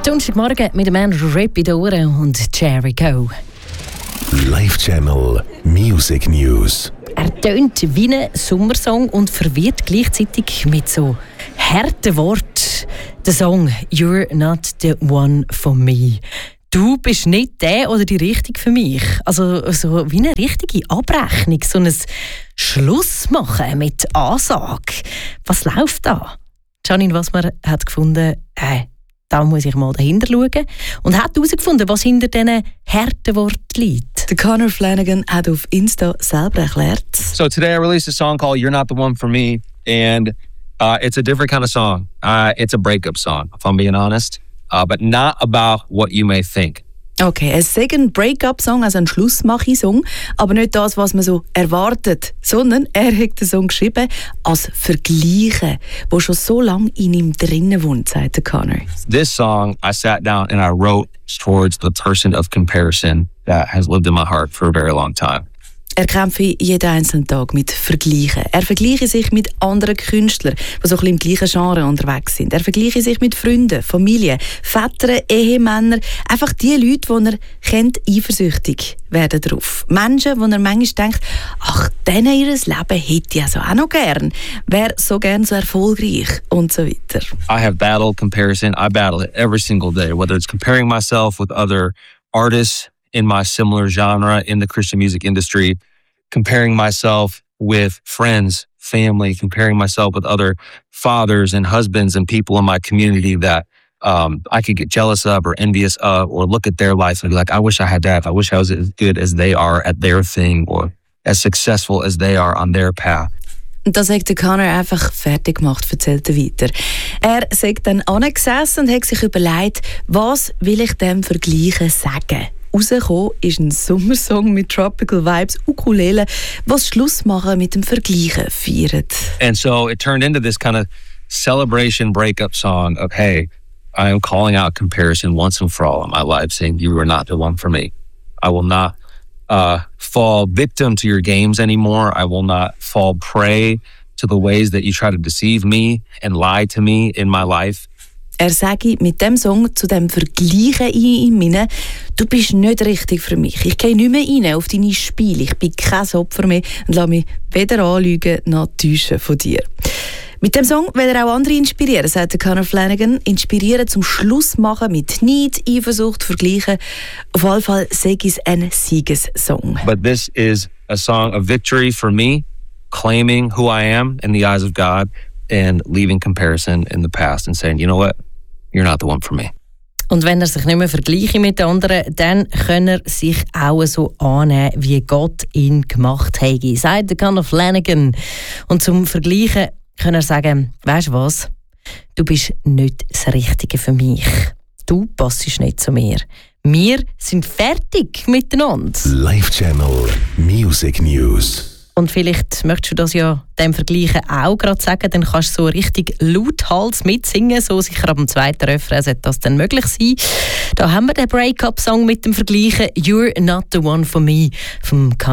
Donnerstagmorgen mit dem Andrew Repidore und Jericho. Live Channel Music News. Er tönt wie ein Sommersong und verwirrt gleichzeitig mit so harten Worten. Der Song «You're not the one for me». Du bist nicht der oder die Richtige für mich. Also so wie eine richtige Abrechnung, so ein Schluss machen mit Ansage. Was läuft da? Janine Wassmer hat gefunden, da muss ich mal dahinter schauen und hat herausgefunden, was hinter diesen harten Worten liegt. Der Conor Flanagan hat auf Insta selber erklärt. So today I released a song called You're Not the One for Me, and it's a different kind of song. It's a breakup song, if I'm being honest, but not about what you may think. Okay, es ist ein Break-up-Song, also ein Schlussmachi-Song, aber nicht das, was man so erwartet, sondern er hat den Song geschrieben als Vergleichen, wo schon so lange in ihm drinnen wohnt, sagt der Conor. This song, I sat down and I wrote towards the person of comparison that has lived in my heart for a very long time. Er kämpfe jeden einzelnen Tag mit Vergleichen. Er vergleiche sich mit anderen Künstlern, die so ein bisschen im gleichen Genre unterwegs sind. Er vergleiche sich mit Freunden, Familie, Vätern, Ehemänner. Einfach die Leute, die er kennt, eifersüchtig werden drauf. Menschen, wo er manchmal denkt, ach, denen ihr Leben hätte ich also auch noch gern. Wäre so gern so erfolgreich und so weiter. I have battled comparison. I battle it every single day, whether it's comparing myself with other artists in my similar genre in the Christian music industry, comparing myself with friends, family, comparing myself with other fathers and husbands and people in my community that I could get jealous of or envious of, or look at their life and be like, I wish I had that. I wish I was as good as they are at their thing or as successful as they are on their path. Und das hat der Conor einfach fertig gemacht, erzählt er weiter. Er sei dann angesessen und hat sich überlegt, was will ich dem Vergleichen sagen? Rausgekommen ist ein Sommersong mit Tropical Vibes, Ukulele, was Schluss machen mit dem Vergleichen feiert. And so it turned into this kind of celebration breakup song of, hey, I am calling out comparison once and for all in my life, saying you are not the one for me. I will not fall victim to your games anymore. I will not fall prey to the ways that you try to deceive me and lie to me in my life. Er sage mit dem Song zu dem Vergleichen in ihm hinein, du bist nicht richtig für mich. Ich gehe nicht mehr rein auf deine Spiele. Ich bin kein Opfer mehr und lasse mich weder anlügen noch täuschen von dir. Mit dem Song will er auch andere inspirieren, sagt der Conor Flanagan. Inspirieren zum Schluss machen mit Neid, Eifersucht, Vergleichen. Auf jeden Fall sei es ein Siegessong. But this is a song of victory for me, claiming who I am in the eyes of God and leaving comparison in the past and saying, you know what, you're not the one for me. Und wenn er sich nicht mehr vergleicht mit anderen, dann kann er sich auch so annehmen, wie Gott ihn gemacht hat, sagt der Conor Flanagan. Und zum Vergleichen kann er sagen, weisst du was, du bist nicht das Richtige für mich. Du passest nicht zu mir. Wir sind fertig miteinander. Live Channel Music News. Und vielleicht möchtest du das ja dem Vergleichen auch gerade sagen, dann kannst du so richtig lauthals mitsingen, so sicher ab dem zweiten Refrain sollte das dann möglich sein. Da haben wir den Break-up-Song mit dem Vergleichen «You're not the one for me» vom